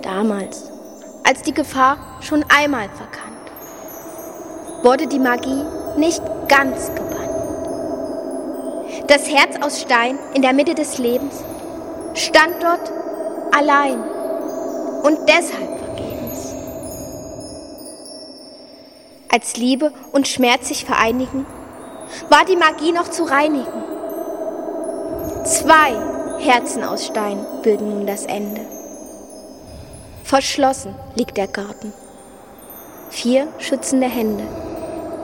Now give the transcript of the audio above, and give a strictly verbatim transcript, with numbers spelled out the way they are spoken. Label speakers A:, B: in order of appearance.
A: Damals, als die Gefahr schon einmal verkannt, wurde die Magie nicht ganz gebannt. Das Herz aus Stein in der Mitte des Lebens stand dort allein und deshalb vergebens. Als Liebe und Schmerz sich vereinigen, war die Magie noch zu reinigen. Zwei Herzen aus Stein bilden nun das Ende. Verschlossen liegt der Garten, vier schützende Hände